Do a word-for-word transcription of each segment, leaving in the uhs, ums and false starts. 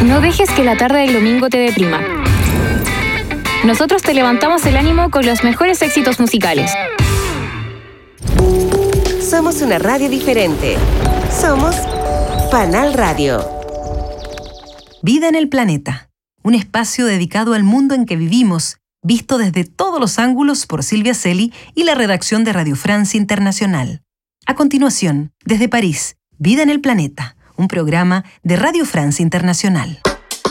No dejes que la tarde del domingo te deprima. Nosotros te levantamos el ánimo con los mejores éxitos musicales. Somos una radio diferente. Somos Panal Radio. Vida en el planeta. Un espacio dedicado al mundo en que vivimos, visto desde todos los ángulos por Silvia Celi y la redacción de Radio Francia Internacional. A continuación, desde París, Vida en el planeta, un programa de Radio Francia Internacional.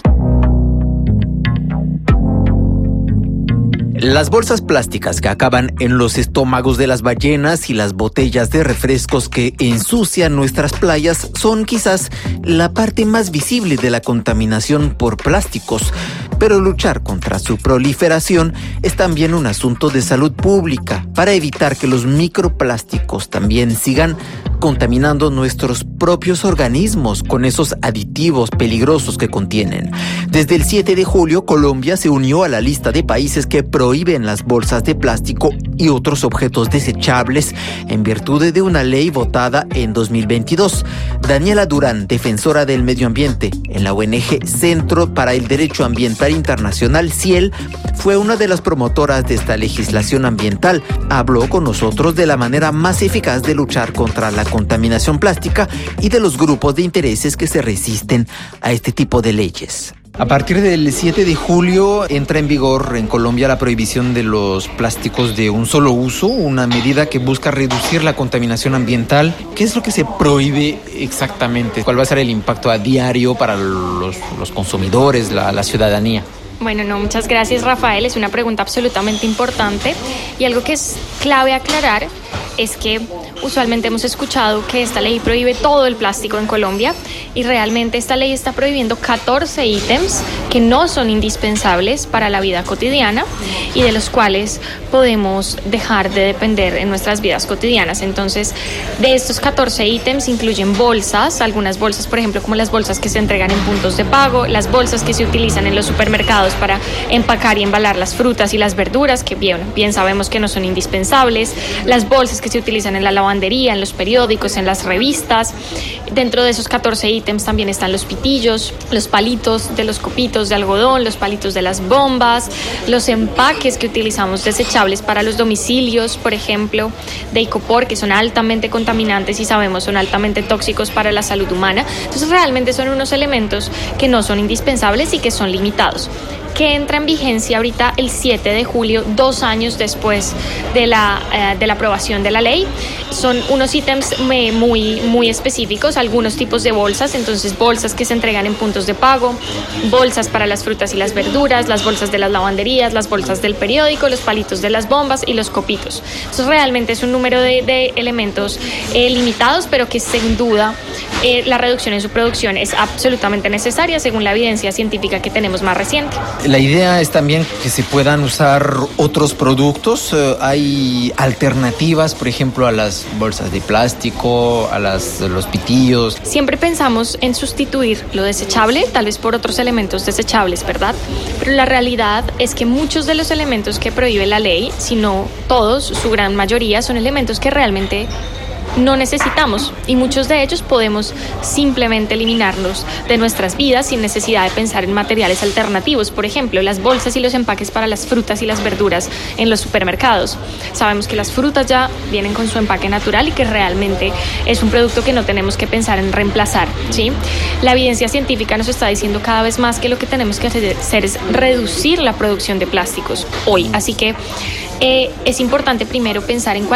Las bolsas plásticas que acaban en los estómagos de las ballenas y las botellas de refrescos que ensucian nuestras playas son quizás la parte más visible de la contaminación por plásticos, pero luchar contra su proliferación es también un asunto de salud pública para evitar que los microplásticos también sigan contaminando nuestros propios organismos con esos aditivos peligrosos que contienen. Desde el siete de julio, Colombia se unió a la lista de países que prohíben las bolsas de plástico y otros objetos desechables en virtud de una ley votada en dos mil veintidós. Daniela Durán, defensora del medio ambiente en la O N G Centro para el Derecho Ambiental Internacional, CIEL, fue una de las promotoras de esta legislación ambiental. Habló con nosotros de la manera más eficaz de luchar contra la contaminación plástica y de los grupos de intereses que se resisten a este tipo de leyes. A partir del siete de julio entra en vigor en Colombia la prohibición de los plásticos de un solo uso, una medida que busca reducir la contaminación ambiental. ¿Qué es lo que se prohíbe exactamente? ¿Cuál va a ser el impacto a diario para los, los consumidores, la, la ciudadanía? Bueno, no, muchas gracias, Rafael. Es una pregunta absolutamente importante y algo que es clave aclarar es que usualmente hemos escuchado que esta ley prohíbe todo el plástico en Colombia y realmente esta ley está prohibiendo catorce ítems que no son indispensables para la vida cotidiana y de los cuales podemos dejar de depender en nuestras vidas cotidianas. Entonces, de estos catorce ítems incluyen bolsas, algunas bolsas, por ejemplo, como las bolsas que se entregan en puntos de pago, las bolsas que se utilizan en los supermercados para empacar y embalar las frutas y las verduras, que bien, bien sabemos que no son indispensables, las bolsas que se utilizan en la lavandería, en los periódicos, en las revistas. Dentro de esos catorce ítems también están los pitillos, los palitos de los copitos de algodón, los palitos de las bombas, los empaques que utilizamos desechables para los domicilios, por ejemplo, de icopor, que son altamente contaminantes y sabemos son altamente tóxicos para la salud humana. Entonces realmente son unos elementos que no son indispensables y que son limitados, que entra en vigencia ahorita el siete de julio, dos años después de la, eh, de la aprobación de la ley. Son unos ítems muy, muy específicos, algunos tipos de bolsas, entonces bolsas que se entregan en puntos de pago, bolsas para las frutas y las verduras, las bolsas de las lavanderías, las bolsas del periódico, los palitos de las bombas y los copitos. Entonces realmente es un número de, de elementos eh, limitados, pero que sin duda eh, la reducción en su producción es absolutamente necesaria según la evidencia científica que tenemos más reciente. La idea es también que se puedan usar otros productos. Uh, hay alternativas, por ejemplo, a las bolsas de plástico, a las, los pitillos. Siempre pensamos en sustituir lo desechable, tal vez por otros elementos desechables, ¿verdad? Pero la realidad es que muchos de los elementos que prohíbe la ley, si no todos, su gran mayoría, son elementos que realmente no necesitamos y muchos de ellos podemos simplemente eliminarlos de nuestras vidas sin necesidad de pensar en materiales alternativos. Por ejemplo, las bolsas y los empaques para las frutas y las verduras en los supermercados. Sabemos que las frutas ya vienen con su empaque natural y que realmente es un producto que no tenemos que pensar en reemplazar, ¿sí? La evidencia científica nos está diciendo cada vez más que lo que tenemos que hacer es reducir la producción de plásticos hoy. Así que eh, es importante primero pensar en cuál